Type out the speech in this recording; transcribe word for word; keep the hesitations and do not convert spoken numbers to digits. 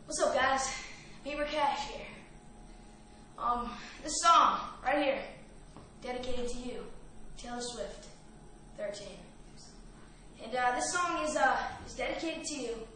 What's up, guys? Beaver Cash here. Um, this song right here, dedicated to you, Taylor Swift, thirteen. And uh, this song is uh is dedicated to you.